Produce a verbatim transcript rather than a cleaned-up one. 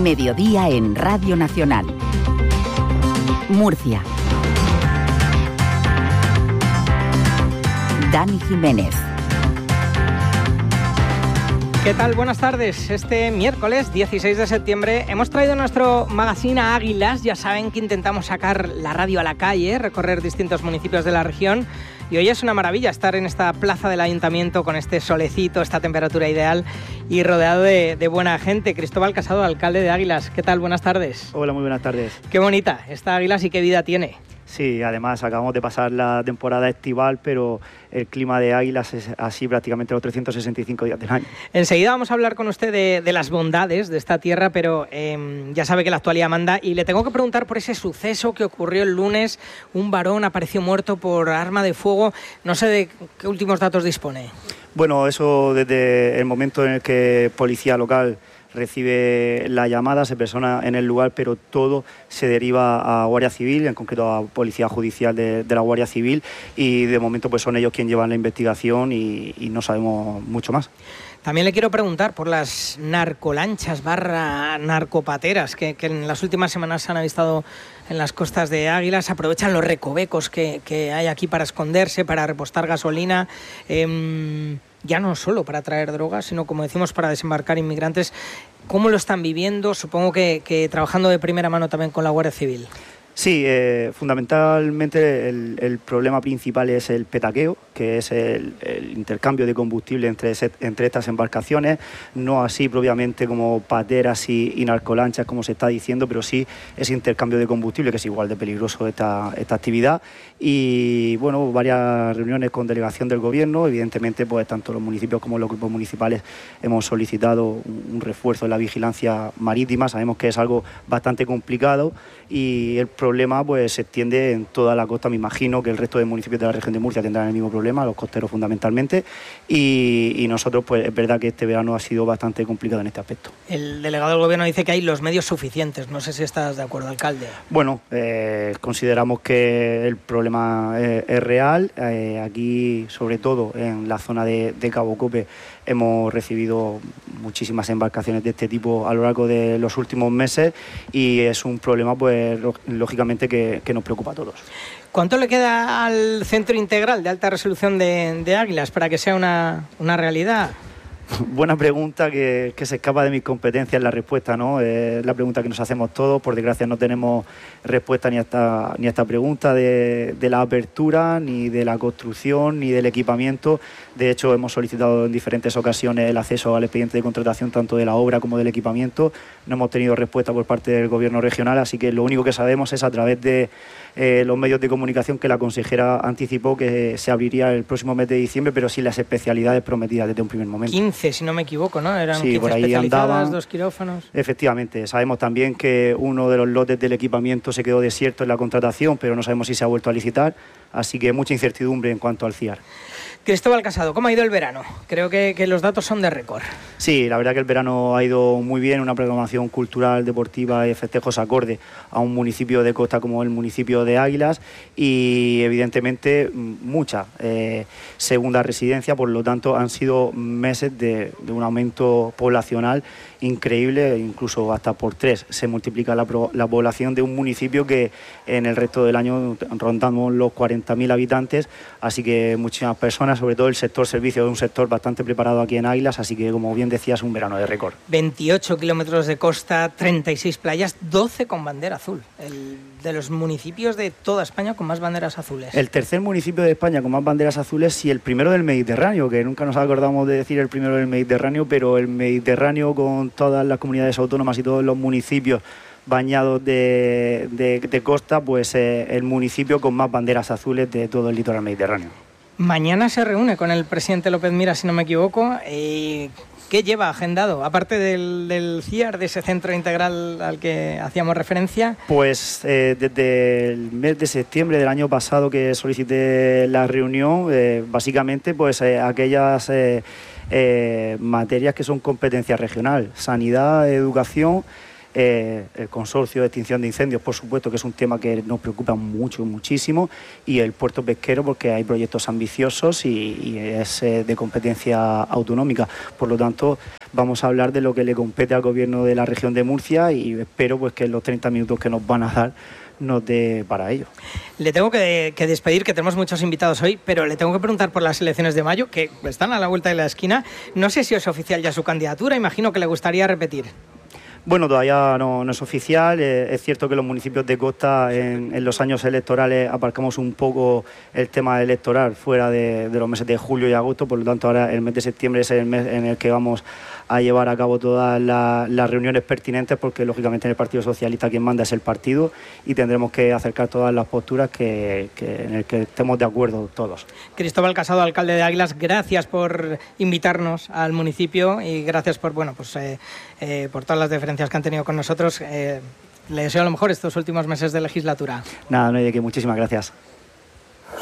Mediodía en Radio Nacional. Murcia. Dani Jiménez. ¿Qué tal? Buenas tardes. Este miércoles dieciséis de septiembre hemos traído nuestro magazine a Águilas. Ya saben que intentamos sacar la radio a la calle, recorrer distintos municipios de la región. Y hoy es una maravilla estar en esta plaza del Ayuntamiento con este solecito, esta temperatura ideal y rodeado de, de buena gente. Cristóbal Casado, alcalde de Águilas. ¿Qué tal? Buenas tardes. Hola, muy buenas tardes. Qué bonita esta Águilas y qué vida tiene. Sí, además acabamos de pasar la temporada estival, pero el clima de Águilas es así prácticamente los trescientos sesenta y cinco días del año. Enseguida vamos a hablar con usted de, de las bondades de esta tierra, pero eh, ya sabe que la actualidad manda y le tengo que preguntar por ese suceso que ocurrió el lunes. Un varón apareció muerto por arma de fuego. No sé de qué últimos datos dispone. Bueno, eso desde el momento en el que policía local recibe la llamada, se persona en el lugar, pero todo se deriva a Guardia Civil, en concreto a Policía Judicial de, de la Guardia Civil, y de momento pues son ellos quienes llevan la investigación y, y no sabemos mucho más. También le quiero preguntar por las narcolanchas barra narcopateras que, que en las últimas semanas se han avistado en las costas de Águilas. Aprovechan los recovecos que, que hay aquí para esconderse, para repostar gasolina. Eh, ya no solo para traer drogas, sino, como decimos, para desembarcar inmigrantes. ¿Cómo lo están viviendo? Supongo que, que trabajando de primera mano también con la Guardia Civil. Sí, eh, fundamentalmente el, el problema principal es el petaqueo, que es el, el intercambio de combustible entre, entre estas embarcaciones, no así propiamente como pateras y, y narcolanchas, como se está diciendo, pero sí ese intercambio de combustible, que es igual de peligroso esta, esta actividad. Y bueno, varias reuniones con delegación del gobierno, evidentemente pues tanto los municipios como los grupos municipales hemos solicitado un, un refuerzo en la vigilancia marítima. Sabemos que es algo bastante complicado y el problema pues se extiende en toda la costa. Me imagino que el resto de municipios de la región de Murcia tendrán el mismo problema, los costeros fundamentalmente, y, y nosotros pues es verdad que este verano ha sido bastante complicado en este aspecto. El delegado del gobierno dice que hay los medios suficientes. No sé si estás de acuerdo, alcalde. Bueno, eh, consideramos que el problema es, es real. Eh, aquí, sobre todo en la zona de, de Cabo Cope, hemos recibido muchísimas embarcaciones de este tipo a lo largo de los últimos meses y es un problema pues lógicamente que, que nos preocupa a todos. ¿Cuánto le queda al Centro Integral de Alta Resolución de, de Águilas para que sea una, una realidad? Buena pregunta que, que se escapa de mis competencias la respuesta, ¿no? Es la pregunta que nos hacemos todos. Por desgracia no tenemos respuesta ni a esta, ni a esta pregunta de, de la apertura, ni de la construcción, ni del equipamiento. De hecho, hemos solicitado en diferentes ocasiones el acceso al expediente de contratación tanto de la obra como del equipamiento. No hemos tenido respuesta por parte del Gobierno regional, así que lo único que sabemos es a través de eh, los medios de comunicación que la consejera anticipó que se abriría el próximo mes de diciembre, pero sin las especialidades prometidas desde un primer momento. quince, si no me equivoco, ¿no? Eran sí, quince por ahí especializadas, andaban, dos quirófanos. Efectivamente. Sabemos también que uno de los lotes del equipamiento se quedó desierto en la contratación, pero no sabemos si se ha vuelto a licitar, así que mucha incertidumbre en cuanto al C I A R. Cristóbal Casado, ¿cómo ha ido el verano? Creo que, que los datos son de récord. Sí, la verdad que el verano ha ido muy bien, una programación cultural, deportiva y festejos acorde a un municipio de costa como el municipio de Águilas y evidentemente mucha eh, segunda residencia, por lo tanto han sido meses de, de un aumento poblacional increíble, incluso hasta por tres se multiplica la, la población de un municipio que en el resto del año rondamos los cuarenta mil habitantes, así que muchísimas personas, sobre todo el sector servicio, es un sector bastante preparado aquí en Águilas, así que como bien decías, un verano de récord. veintiocho kilómetros de costa, treinta y seis playas, doce con bandera azul. El de los municipios de toda España con más banderas azules. El tercer municipio de España con más banderas azules y el primero del Mediterráneo, que nunca nos acordamos de decir el primero del Mediterráneo, pero el Mediterráneo con todas las comunidades autónomas y todos los municipios bañados de, de, de costa, pues eh, el municipio con más banderas azules de todo el litoral mediterráneo. Mañana se reúne con el presidente López Mira, si no me equivoco. Eh, ¿Qué lleva agendado? Aparte del, del C I A R, de ese centro integral al que hacíamos referencia. Pues eh, desde el mes de septiembre del año pasado que solicité la reunión, eh, básicamente pues eh, aquellas eh, eh, materias que son competencia regional, sanidad, educación, Eh, el consorcio de extinción de incendios, por supuesto, que es un tema que nos preocupa mucho, muchísimo, y el puerto pesquero, porque hay proyectos ambiciosos y, y es eh, de competencia autonómica. Por lo tanto, vamos a hablar de lo que le compete al gobierno de la región de Murcia y espero pues que en los treinta minutos que nos van a dar nos dé para ello. Le tengo que, que despedir, que tenemos muchos invitados hoy, pero le tengo que preguntar por las elecciones de mayo, que están a la vuelta de la esquina. No sé si es oficial ya su candidatura, imagino que le gustaría repetir. Bueno, todavía no, no es oficial. Eh, es cierto que los municipios de costa en, en los años electorales aparcamos un poco el tema electoral fuera de, de los meses de julio y agosto, por lo tanto ahora el mes de septiembre es el mes en el que vamos a llevar a cabo todas la, las reuniones pertinentes, porque lógicamente en el Partido Socialista quien manda es el partido y tendremos que acercar todas las posturas que, que, en el que estemos de acuerdo todos. Cristóbal Casado, alcalde de Águilas, gracias por invitarnos al municipio y gracias por, bueno, pues, eh, eh, por todas las deferencias que han tenido con nosotros. Eh, le deseo a lo mejor estos últimos meses de legislatura. Nada, no hay de qué, muchísimas gracias.